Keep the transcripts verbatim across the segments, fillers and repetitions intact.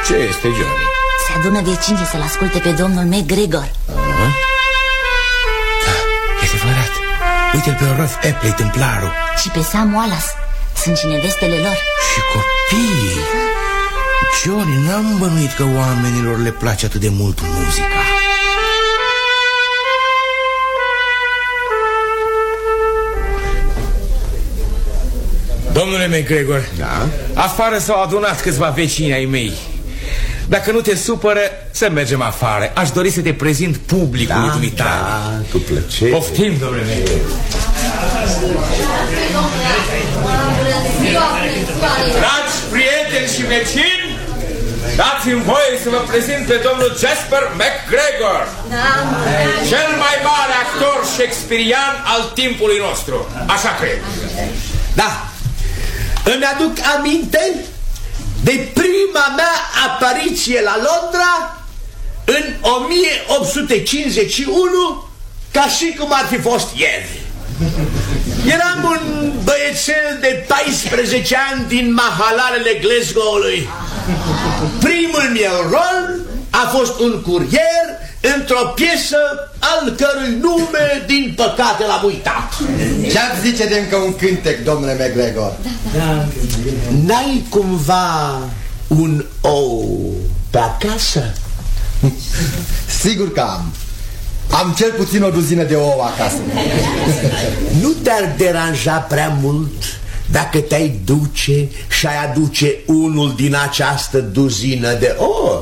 Ce este, Johnny? Se adună vecinii să-l asculte pe domnul McGregor. Da, e adevărat. Uite-l pe Rolf Epley, templarul. Și pe Sam Wallace. Sunt și nevestele lor. Și copiii. Johnny, n-am bănuit că oamenilor le place atât de mult muzica. Domnule McGregor, da? Afară s-au adunat câțiva vecini ai mei. Dacă nu te supără, să mergem afară. Aș dori să te prezint publicului da, dumitale. Da, cu plăcere. Poftim, domnule McGregor. Dragi prieteni și vecini, dați-mi voie să vă prezint pe domnul Jasper McGregor, da, cel mai mare actor shakespearian al timpului nostru. Așa cred. Da. Îmi aduc aminte de prima mea apariție la Londra în o mie opt sute cincizeci și unu, ca și cum ar fi fost ieri. Eram un băiețel de paisprezece ani din mahalalele Glasgow-ului. Primul meu rol a fost un curier într-o piesă al cărui nume, din păcate, l-am uitat. Ce-ați zice de încă un cântec, domnule McGregor? Da. N-ai cumva un ou pe acasă? Sigur că am. Am cel puțin o duzină de ouă acasă. Nu te-ar deranja prea mult dacă te-ai duce și ai aduce unul din această duzină de ouă?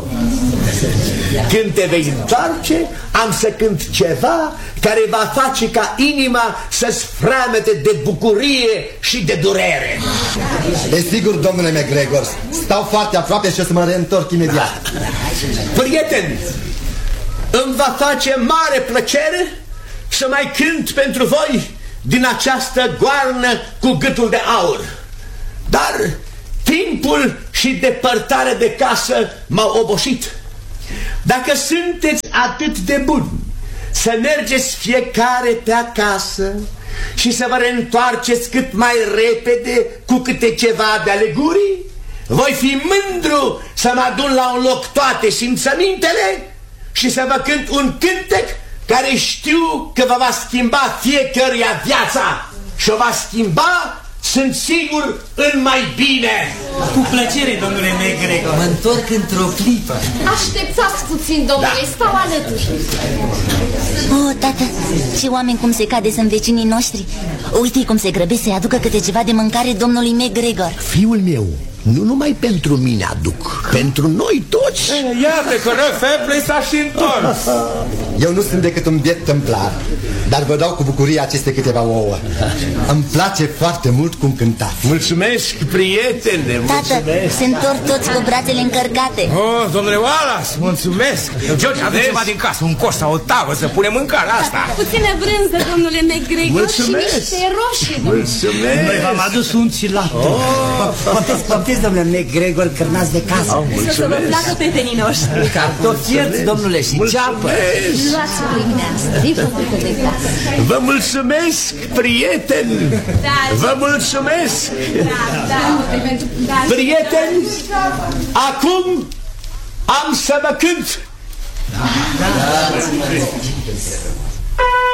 Când te vei întoarce, am să cânt ceva care va face ca inima să-ți freamete de bucurie și de durere. Desigur, domnule McGregor, stau foarte aproape și o să mă reîntorc imediat. Prieteni, îmi va face mare plăcere să mai cânt pentru voi din această goarnă cu gâtul de aur. Dar timpul și depărtarea de casă m-au obosit. Dacă sunteți atât de buni să mergeți fiecare pe acasă și să vă reîntoarceți cât mai repede cu câte ceva de ale gurii, voi fi mândru să mă adun la un loc toate simțămintele și să vă cânt un cântec care știu că vă va schimba fiecăruia viața și o va schimba, sunt sigur, în mai bine. Cu plăcere, domnule McGregor. Mă întorc într-o clipă. Așteptați puțin, domnule, da. Stau alături. Oh, tată, ce oameni cum se cade sunt vecinii noștri. Uite cum se grăbește să-i aducă câte ceva de mâncare domnului McGregor. Fiul meu, nu numai pentru mine aduc, pentru noi toți. Iată că Rolf Epley s-a și întors. Eu nu sunt decât un biet tâmplar, dar vă dau cu bucurie aceste câteva ouă. Îmi place foarte mult cum cântați. Mulțumesc, prietene, mulțumesc. Tată, se întorc toți cu brațele încărcate. Oh, domnule Wallace, mulțumesc. George, adu ceva din casă, un coș sau o tavă să punem mâncarea asta. Puțină brânză, domnule McGregor. Mulțumesc. Și niște roșii. Mulțumesc. Noi v-am adus un cilat. Poftiți, poftiți, domnule McGregor, cărnați de casă. Să să vă placă petenii noștri. Cartofi ierți, domnule, și ceapă. Luați pâine asta, e făcută de casă. Vă mulțumesc, prieteni. Da, Vă mulțumesc. Da, da, da. Prieteni, acum am să mă cânt. Da, da.